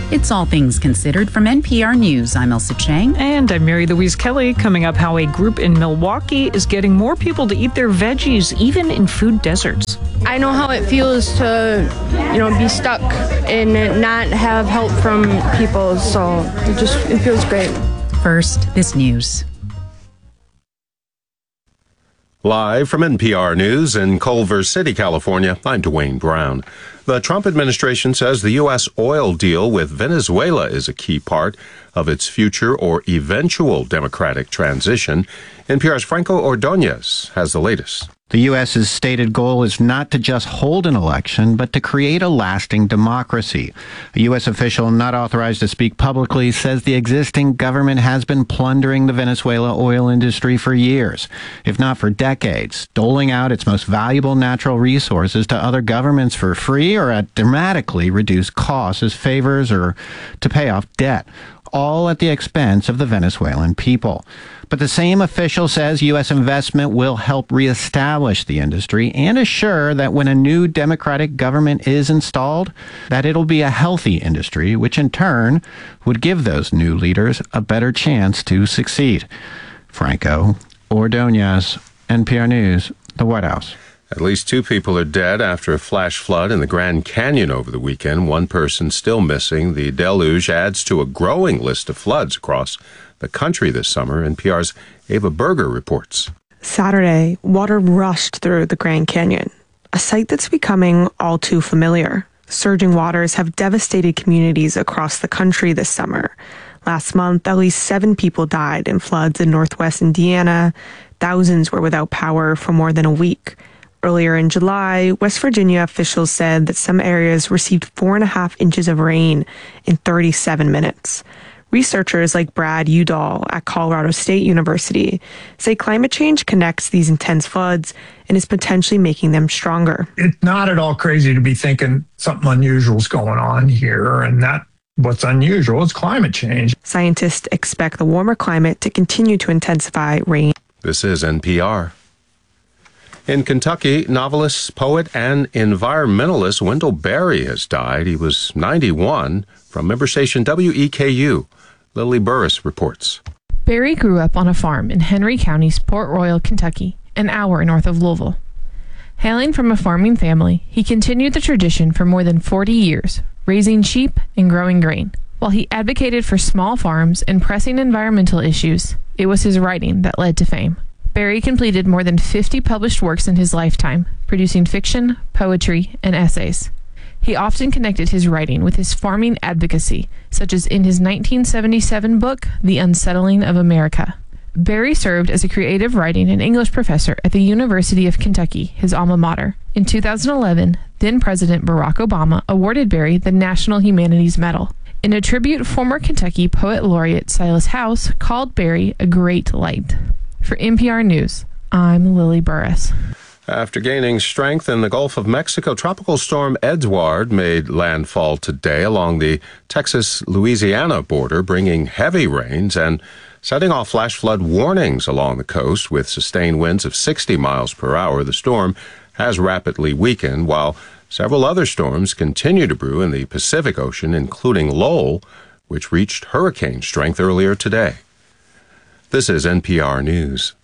It's All Things Considered from NPR News. I'm Elsa Chang. And I'm Mary Louise Kelly. Coming up, how a group in Milwaukee is getting more people to eat their veggies, even in food deserts. I know how it feels to, be stuck and not have help from people, so it feels great. First, this news. Live from NPR News in Culver City, California, I'm Dwayne Brown. The Trump administration says the U.S. oil deal with Venezuela is a key part of its future or eventual democratic transition. NPR's Franco Ordonez has the latest. The U.S.'s stated goal is not to just hold an election, but to create a lasting democracy. A U.S. official not authorized to speak publicly says the existing government has been plundering the Venezuela oil industry for years, if not for decades, doling out its most valuable natural resources to other governments for free or at dramatically reduced costs as favors or to pay off debt, all at the expense of the Venezuelan people. But the same official says U.S. investment will help reestablish the industry and assure that when a new democratic government is installed, that it'll be a healthy industry, which in turn would give those new leaders a better chance to succeed. Franco Ordonez, NPR News, the White House. At least 2 people are dead after a flash flood in the Grand Canyon over the weekend. 1 person still missing. The deluge adds to a growing list of floods across the country this summer. NPR's Ava Berger reports. Saturday, water rushed through the Grand Canyon, a sight that's becoming all too familiar. Surging waters have devastated communities across the country this summer. Last month, at least 7 people died in floods in northwest Indiana. Thousands were without power for more than a week. Earlier in July, West Virginia officials said that some areas received 4.5 inches of rain in 37 minutes. Researchers like Brad Udall at Colorado State University say climate change connects these intense floods and is potentially making them stronger. It's not at all crazy to be thinking something unusual is going on here, and that what's unusual is climate change. Scientists expect the warmer climate to continue to intensify rain. This is NPR. In Kentucky, novelist, poet, and environmentalist Wendell Berry has died. He was 91, from member station WEKU. Lily Burris reports. Berry grew up on a farm in Henry County's Port Royal, Kentucky, an hour north of Louisville. Hailing from a farming family, he continued the tradition for more than 40 years, raising sheep and growing grain. While he advocated for small farms and pressing environmental issues, it was his writing that led to fame. Berry completed more than 50 published works in his lifetime, producing fiction, poetry, and essays. He often connected his writing with his farming advocacy, such as in his 1977 book, The Unsettling of America. Berry served as a creative writing and English professor at the University of Kentucky, his alma mater. In 2011, then-President Barack Obama awarded Berry the National Humanities Medal. In a tribute, former Kentucky Poet Laureate Silas House called Berry a great light. For NPR News, I'm Lily Burris. After gaining strength in the Gulf of Mexico, Tropical Storm Edouard made landfall today along the Texas-Louisiana border, bringing heavy rains and setting off flash flood warnings along the coast with sustained winds of 60 miles per hour. The storm has rapidly weakened, while several other storms continue to brew in the Pacific Ocean, including Lowell, which reached hurricane strength earlier today. This is NPR News.